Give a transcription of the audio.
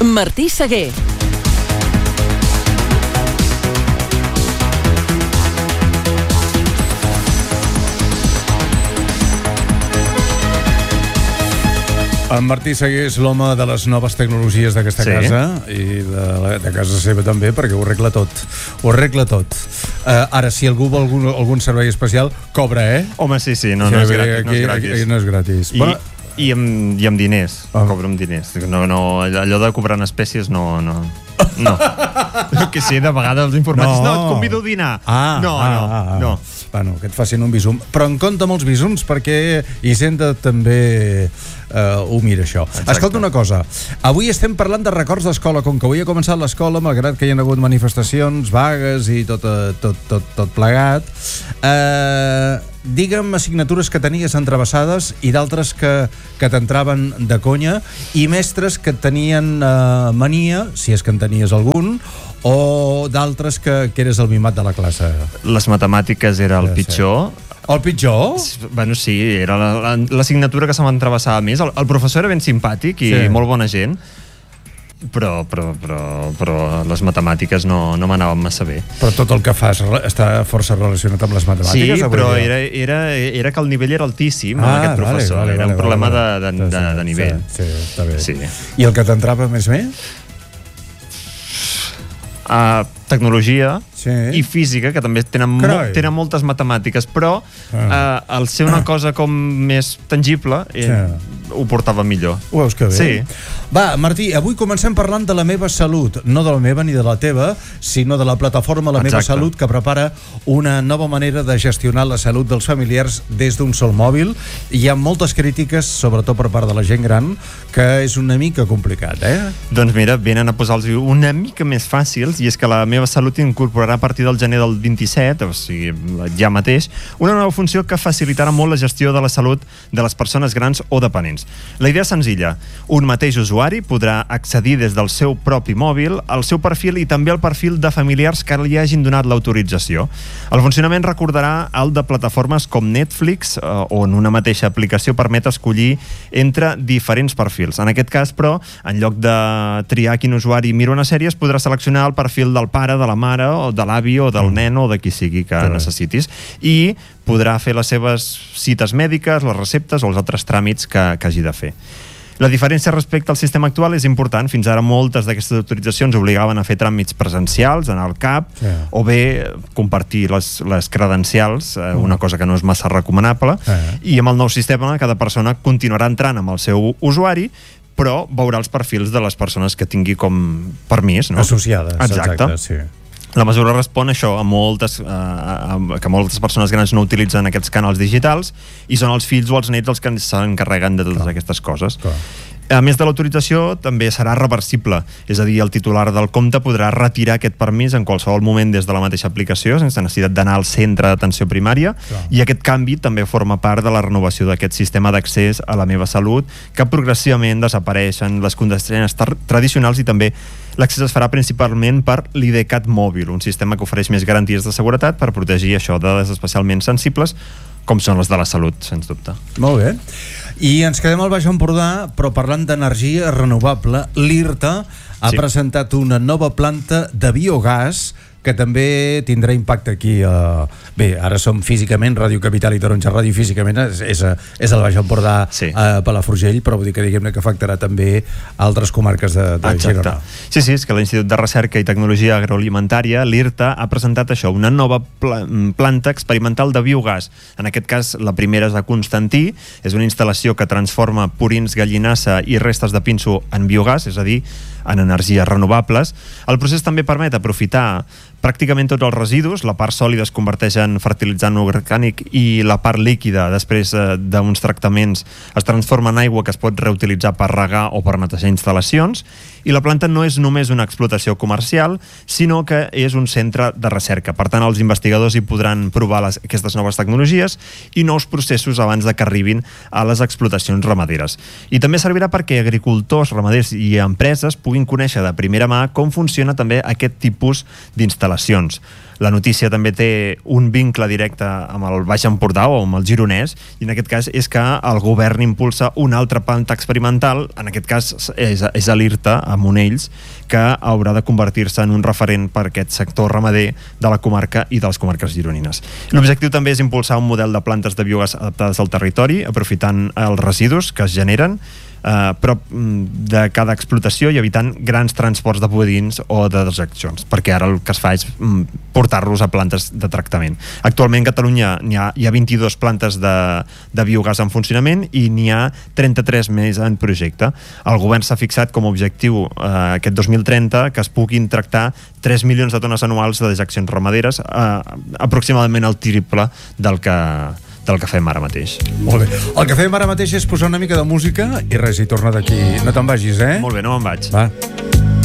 Martí Seguer. En Martí Seguer és l'home de les noves tecnologies d'aquesta casa i de casa seva també, perquè ho arregla tot. Ara, si algú vol algun servei especial, cobra, Home, sí, no és gratis. Aquí no és gratis. I amb diners, cobro amb diners. No, allò de cobrar en espècies no. Que sí, de vegades els informàtics no, et convido a dinar. No. Bueno, que et facin un bisum, però en compte amb els bisums, perquè Hisenda també ho mira, això. Exacte. Escolta una cosa, avui estem parlant de records d'escola. Com que avui ha començat l'escola, malgrat que hi ha hagut manifestacions, vagues i tot plegat, digue'm assignatures que tenies entravessades i d'altres que t'entraven de conya, i mestres que tenien mania, si és que en tenies algun, o d'altres que eres el mimat de la classe. Les matemàtiques era el pitjor. El pitjor? Bueno, sí, era l'assignatura que se m'entravessava més. El professor era ben simpàtic i molt bona gent, però les matemàtiques no m'anaven massa bé. Però tot el que fas està força relacionat amb les matemàtiques? Sí, però era que el nivell era altíssim amb aquest professor. Era un problema de nivell. Sí, està bé. I el que t'entrava més? Tecnologia i física, que també tenen moltes matemàtiques, però al ser una cosa com més tangible ho portava millor. Ho veus que bé? Sí. Va, Martí, avui comencem parlant de La meva salut, no de la meva ni de la teva, sinó de la plataforma La meva salut, que prepara una nova manera de gestionar la salut dels familiars des d'un sol mòbil. Hi ha moltes crítiques, sobretot per part de la gent gran, que és una mica complicat, Doncs mira, venen a posar-los una mica més fàcils, i és que La meva salut incorporarà a partir del gener del 27, o sigui, ja mateix, una nova funció que facilitarà molt la gestió de la salut de les persones grans o dependents. La idea és senzilla. Un mateix usuari podrà accedir des del seu propi mòbil al seu perfil i també al perfil de familiars que li hagin donat l'autorització. El funcionament recordarà el de plataformes com Netflix, on una mateixa aplicació permet escollir entre diferents perfils. En aquest cas, però, en lloc de triar quin usuari mira una sèrie, es podrà seleccionar el perfil del pare, de la mare, o de l'avi, o del nen, o de qui sigui que necessitis, i podrà fer les seves cites mèdiques, les receptes o els altres tràmits que hagi de fer. La diferència respecte al sistema actual és important. Fins ara moltes d'aquestes autoritzacions obligaven a fer tràmits presencials, anar al CAP, o bé compartir les credencials, una cosa que no és massa recomanable, i amb el nou sistema cada persona continuarà entrant amb el seu usuari, però veurà els perfils de les persones que tingui com permís, associades. Exacte, sí. La mesura respon a això, que moltes persones grans no utilitzen aquests canals digitals i són els fills o els nets els que s'encarreguen de totes aquestes coses. A més de l'autorització, també serà reversible, és a dir, el titular del compte podrà retirar aquest permís en qualsevol moment des de la mateixa aplicació, sense necessitat d'anar al centre d'atenció primària, i aquest canvi també forma part de la renovació d'aquest sistema d'accés a La meva salut, que progressivament desapareixen les contrasenyes tradicionals, i també l'accés es farà principalment per l'IDCAT mòbil, un sistema que ofereix més garanties de seguretat per protegir això de dades especialment sensibles, com són les de la salut, sens dubte. Molt bé. I ens quedem al Baix Empordà, però parlant d'energia renovable. L'IRTA ha presentat una nova planta de biogàs que també tindrà impacte aquí. Bé, ara som físicament Ràdio Capital i Taronja Ràdio, físicament és el Baix Empordà, a Palafrugell, però vull dir que diguem-ne que afectarà també altres comarques de Girona. Sí, és que l'Institut de Recerca i Tecnologia Agroalimentària, l'IRTA, ha presentat això, una nova planta experimental de biogàs. En aquest cas, la primera és a Constantí, és una instal·lació que transforma purins, gallinassa i restes de pinso en biogàs, és a dir, en energies renovables. El procés també permet aprofitar pràcticament tots els residus. La part sòlida es converteix en fertilitzant orgànic i la part líquida, després d'uns tractaments, es transforma en aigua que es pot reutilitzar per regar o per netejar instal·lacions. I la planta no és només una explotació comercial, sinó que és un centre de recerca. Per tant, els investigadors hi podran provar aquestes noves tecnologies i nous processos abans de que arribin a les explotacions ramaderes. I també servirà perquè agricultors, ramaders i empreses puguin conèixer de primera mà com funciona també aquest tipus d'instal·lacions. La notícia també té un vincle directe amb el Baix Empordà o amb el Gironès, i en aquest cas és que el govern impulsa una altra planta experimental, en aquest cas és a l'IRTA, a Monells, que haurà de convertir-se en un referent per aquest sector ramader de la comarca i de les comarques gironines. L'objectiu també és impulsar un model de plantes de biogàs adaptades al territori, aprofitant els residus que es generen prop de cada explotació i evitant grans transports de pudins o de dejeccions, perquè ara el que es fa és portar-los a plantes de tractament. Actualment a Catalunya hi ha 22 plantes de biogàs en funcionament i n'hi ha 33 més en projecte. El govern s'ha fixat com a objectiu aquest 2030 que es puguin tractar 3 milions de tones anuals de dejeccions ramaderes, aproximadament el triple del que fem ara mateix. Molt bé. El que fem ara mateix és posar una mica de música i res, i torna d'aquí. No te'n vagis, eh? Molt bé, no me'n vaig. Va.